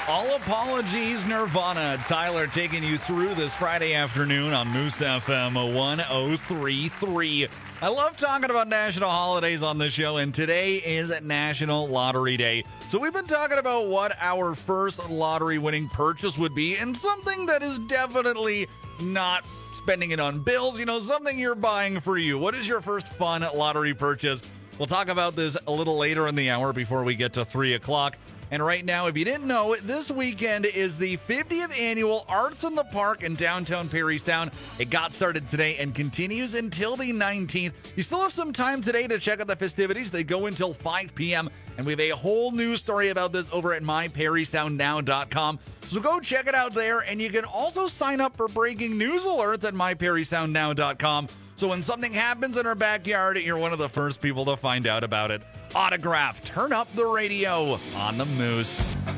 All apologies, Nirvana. Tyler taking you through this Friday afternoon on Moose FM 1033. I love talking about national holidays on the show, and today is National Lottery Day. So we've been talking about what our first lottery winning purchase would be, and something that is definitely not spending it on bills, something you're buying for you. What is your first fun lottery purchase? We'll talk about this a little later in the hour before we get to 3 o'clock. And right now, if you didn't know, this weekend is the 50th annual Arts in the Park in downtown Parrystown. It got started today and continues until the 19th. You still have some time today to check out the festivities. They go until 5 p.m. And we have a whole news story about this over at myparrysoundnow.com. So go check it out there. And you can also sign up for breaking news alerts at myparrysoundnow.com. So when something happens in our backyard, you're one of the first people to find out about it. Autograph, turn up the radio on the Moose.